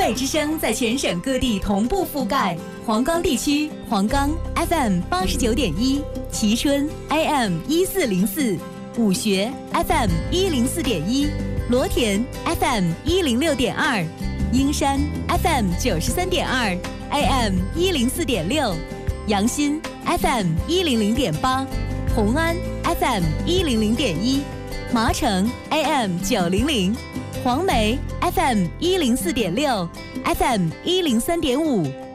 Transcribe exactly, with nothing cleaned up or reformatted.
爱之声在全省各地同步覆盖。黄冈地区，黄冈 F M 八十九点一，蕲春 A M 一四零四，武穴 F M 一零四点一，罗田 F M 一零六点二，英山 F M 九十三点二 A M 一零四点六，阳新 F M 一零零点八，红安 F M 一零零点一，麻城 A M 九零零，黄梅 F M 一零四点六 ，F M 一零三点五。